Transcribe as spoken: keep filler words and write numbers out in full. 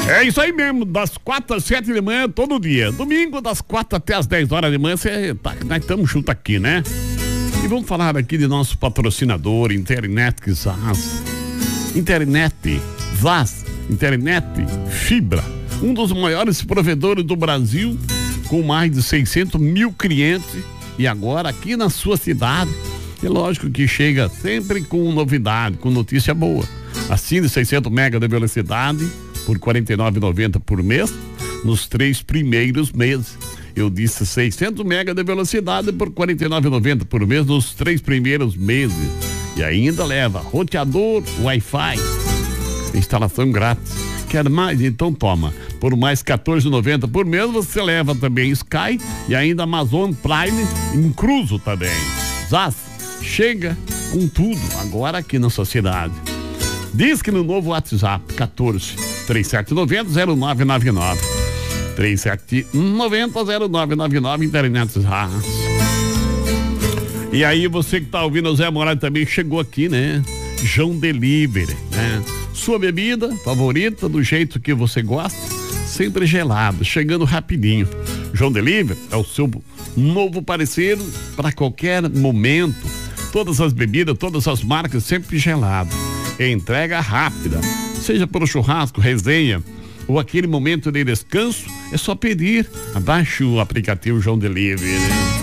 É isso aí mesmo, das quatro às sete da manhã, todo dia. Domingo, das quatro até as dez horas da manhã, cê tá, nós estamos juntos aqui, né? E vamos falar aqui de nosso patrocinador, Internet Zaz. Internet Zaz, Internet Fibra, um dos maiores provedores do Brasil, com mais de seiscentos mil clientes. E agora aqui na sua cidade, é lógico que chega sempre com novidade, com notícia boa. Assine seiscentos mega de velocidade por quarenta e nove reais e noventa centavos por mês, nos três primeiros meses. Eu disse seiscentos mega de velocidade por quarenta e nove reais e noventa centavos por mês, nos três primeiros meses. E ainda leva roteador, Wi-Fi, instalação grátis. Quer mais? Então toma. Por mais quatorze reais e noventa centavos por mês, você leva também Sky e ainda Amazon Prime incluso também. Zaz, chega com tudo agora aqui na sua cidade. Diz que no novo WhatsApp quatorze, trinta e sete noventa, zero nove nove nove. trinta e sete noventa, zero nove nove nove, Internet Zaz. E aí você que tá ouvindo o Zé Moraes também chegou aqui, né? João Delivery, né? Sua bebida favorita do jeito que você gosta, sempre gelado, chegando rapidinho. João Delivery é o seu novo parceiro para qualquer momento. Todas as bebidas, todas as marcas sempre gelado. Entrega rápida, seja pelo churrasco, resenha ou aquele momento de descanso, é só pedir. Abaixe o aplicativo João Delivery.